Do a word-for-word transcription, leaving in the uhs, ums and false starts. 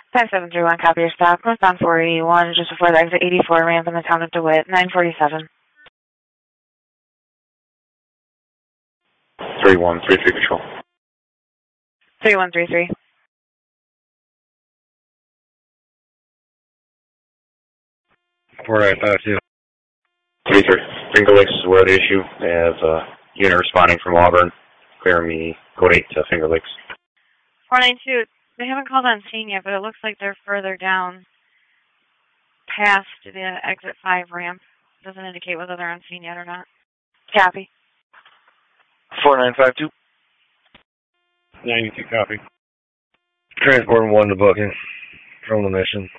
five seven three one, copy your stop. Northbound four eighty-one, just before the exit eighty-four ramp in the town of DeWitt, nine forty-seven. three one three three control. three one three three. four nine five two. three three. Finger Lakes is where the issue. They have a unit responding from Auburn. Clear me code eight to Finger Lakes. four nine two. They haven't called on scene yet, but it looks like they're further down past the exit five ramp. Doesn't indicate whether they're on scene yet or not. Copy. four nine five two. ninety-two, copy. Transport one to booking from the mission.